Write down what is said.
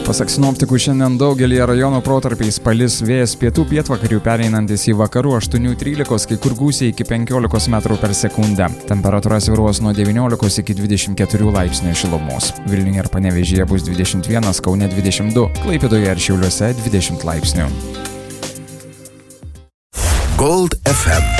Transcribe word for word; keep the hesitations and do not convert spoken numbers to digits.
Pasak sinoptikų, šiandien daugelį rajonų protarpiais palis, vėjas pietų pietvakarių pereinantis į vakarų aštuoni trylika, kai kur gūsiai iki penkiolika metrų per sekundę. Temperatūra svyruos nuo devyniolikos iki dvidešimt keturių laipsnių šilumos. Vilniuje ir Panevėžyje bus dvidešimt vienas, Kaune dvidešimt du, Klaipėdoje ir Šiauliuose dvidešimt laipsnių. Gold F M